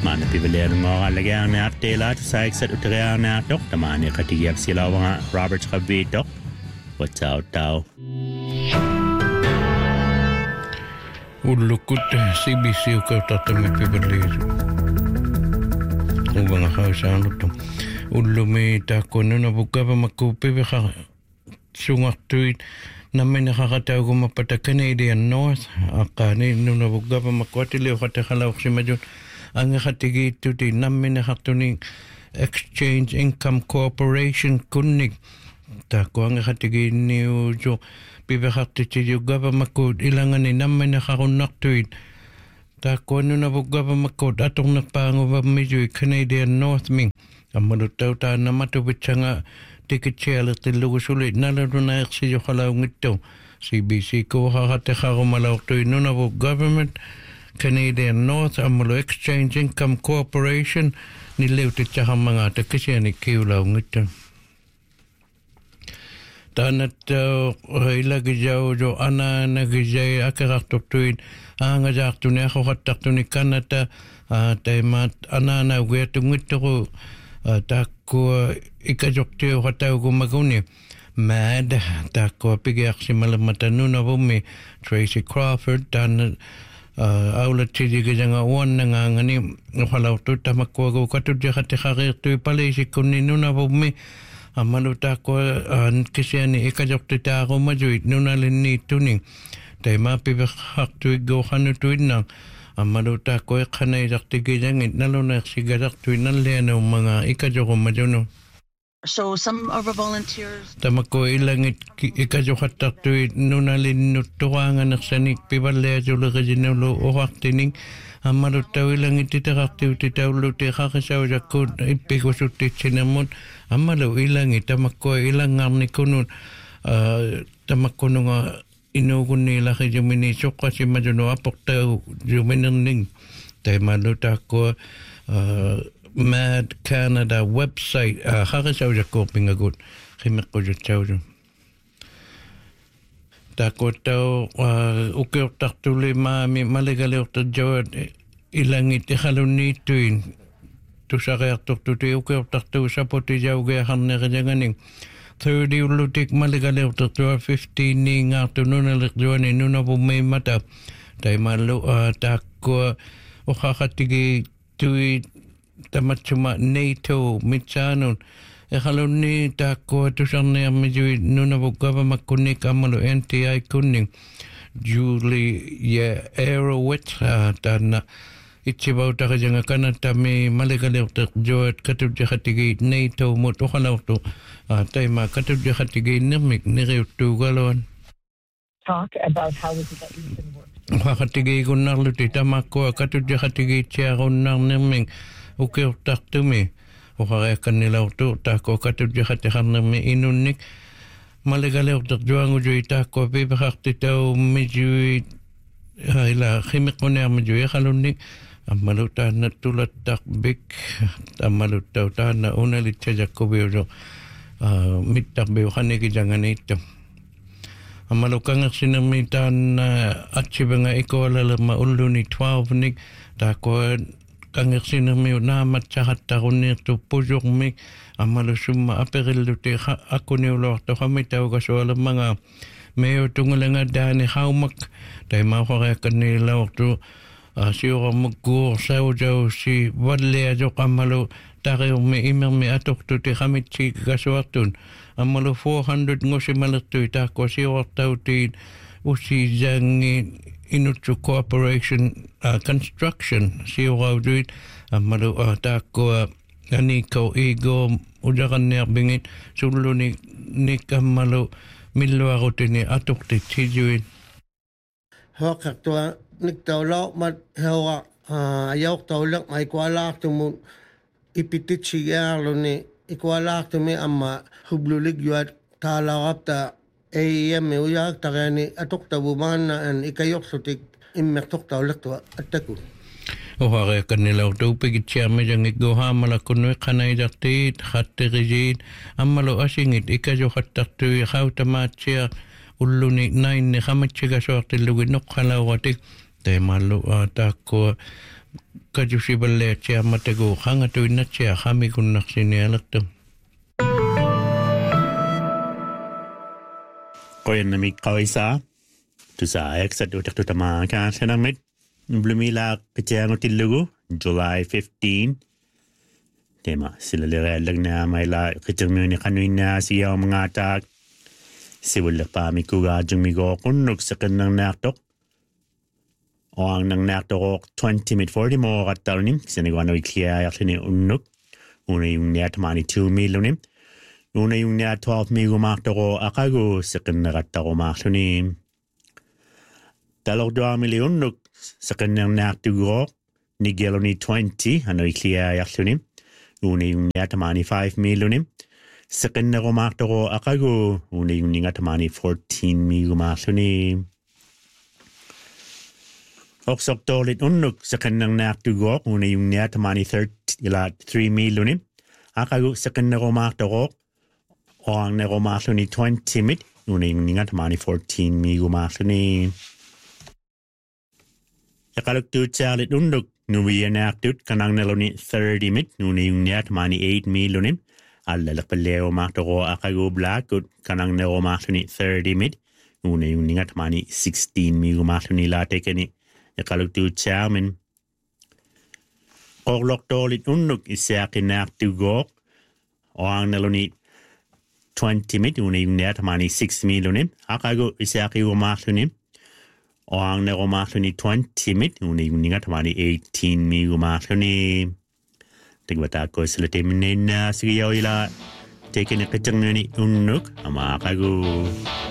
maana pivileerungoora lagiarniartiilaat saaksat uteriarniartoq tamaani qatigiapsilauanga Robert Qabiitoq watsautau ullukut CBC ukautattami pivileeru ubanga hausaanuttu ullumi taakkonuna vukava makku piviqa sungartuit namina qaqataugumapata Canadian North aqaani nuna vukava makkuatiliu qateqalauqsimajun angaqatigiittuti namina qaqtuni Exchange Income Corporation kunnik taakku angaqatigiinniuju piviqartitiyu gavamakkuut ilangani namina qaqunnartuit taakkuannuna vukavamakkuut atornerpaanguvammiui Canadian North ming ammaluttautaannamatu tikitsialertillugusulit nalarunaersijoqalaungittu CBC kuuqaqateqarumalaortui nunavu government Canadian North ammalu Exchange Income Corporation nilliutitsahamanga takkisiani kiulaungittu taanattau ilagijaujo anaanagijai akerartortuit aangajaartuni aquqattartuni Kanata taimaat anaanaugiatungittoru taakkua ikajortiu qataugumaguni mad taakkua pigiarsimalammatanunavummi Tracy Crawford taana aulatsidigijanga uannangaangani uqalaurtu tamakkuagu katutjaqatiqaqiirtui paliisikkunni nunavummi ammalu taakkua kisiani ikajortitaarumajuit nunalinniittuni taimaa piviqartuigguuqanutuinnaq ammalu taakkua iqqanaisartigijangit naluneersigasartuinallianuumanga ikajoqumajunu So some of our volunteers tamakku ilangit ikajoqattartuit nunalinnutturaanganersanik pivalliajulerijinulu uqartining ammalu tauilangit titeqartiuti taulluti qaqisaujakkuut ippikusuttitsinnermut ammalu ilangit tamakkua ilangaarnikunut tamakkununga inuugunniilaqijumini soqqasimajunu aportau juminerning taimalu taakkua Mad Canada website qaqisaujakkuupingagut qimeqqujutsaujun taakkutau ukiortartuli maami maligaliortarjavat ilangit iqalunniittuin tusariartortuti ukiortartuu saputijaugiaqarnerijanganing 30 ullutik maligaliortartua 15 niingaartununaliqjuani nunavummiimmata taimallu taakkua uqaqatigi tui tamatsuma NATO mitsaanun eqalunni taakkua tusarniarmijui nunavukavamakkunnik ammalu NTI kunning Julie Arrowitz taanna itsivautaqijanga kanatami maligaliortarjuat katutjaqatigiit NATO mut uqalaurtu taima katutjaqatigiinnermik niriuttuugaluan talk about how is it that you've been working. uqaqatigiikunnarluti tamakkua katutjaqatigiitsiarunnarnermik ukiortartumi uqariakkannilaurtu taakkua katutjaqatiqarnermi inunnik maligaliortarjuangujui taakkua pipiqartitaummijui ila qimeqquniarmijui eqalunnik ammalu taanna tulattarbik ammaluttau taanna unalitsajakkuviuso mittarbiuqanigijanganiittu ammalu kangersinermi taanna atsivanga ikualalerma ulluni 12 nik taakkua kangersinermi naamatsarattarunniirtu pusurmik ammalu summa aperilluti akkuniuloortoqamitauqasualermanga meutungalenga daani haumak taimauqariakkannilaortu siuramukkuur saujausi valliajoqammalu tariummi imermi atortuti qamitsi gasuartun ammalu 400 ngusimalertui taakkua siuartautiit usijangi Inutsu Corporation Construction siurauduit ammalu taakkua aniko igo ujaranniarbingit sulluni nikammalu milluarutini atortit sijuit hoqaqtua niktauloqmat hewa ajauqtaulaq maikualaartumut ipititsigiarluni ikualaartumi amma hublulik yuat taalaqapta AEM ujaaqtariani atoqtavumaanna an ikajorlutik immertoqtaulaqtua attakun uqariakkannilaurtu pigitsiarmijangigguhaamalakkunui qanaijartiit qatterijiit ammalu asingit ikajoqattartui qautamaatsia ulluni nainni qamatsigasoartillugi noqqalaugatik taimallu taakkua kajusiballe chia matego hanga tuina chia hami kunnaksini alaktam. Koyanamik kaisa tu sa exat utak tu tama ka senamit blumila kecang utilugu July 15 tema sila lag na may la kecang ni kanuina siya mangatak siwala pa mi kuga jung mi go kunnog sa kanang naktok o ang nang naktok 20 minute 40 mo katal nim sinigwano ikliya yakli ni unnuk una yung niya tamani 2 million una yung niya 12 migo makto akago sa kanagata ko makto ni 2 milyon nuk sa kanang naktugo ni gelo ni 20 ano ikliya yakto ni una yung niya tamani 5 million sa kanago makto akago una yung niya tamani 14 migo makto ni oksok tolit unnuk sa kanang naktugo una yung niya tamani 3 million akago sa kanago makto o ang nagomaslo ni 20 mit, una yung ningat mani 14 mi gumaslo ni. Yakalagtut sa alit undok, nuwi naktut kanang nalo ni 30 mit, una yung niyat mani 8 mi lunim. Alalak paleo makto ko akago blakut kanang nagomaslo ni 30 mit, una yung ningat mani 16 mi gumaslo ni late kani. Yakalagtut sa amin. Koglok tolit undok isakin naktugo, o ang nalo ni 20 mit una yung net mani 6 million akago isaki umaklunim o ang na umaklunim 20 mit una yung ningat mani 18 mi umaklunim tigbata ko sila timin na sige yaw ila taken a kacang ni unnuk ama akago